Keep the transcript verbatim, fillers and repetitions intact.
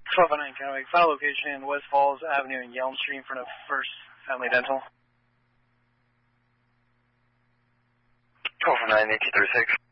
twelve oh nine Kennewick, file location in West Falls Avenue and Yelm Street in front of First Family Dental. twelve oh nine, eighteen thirty-six.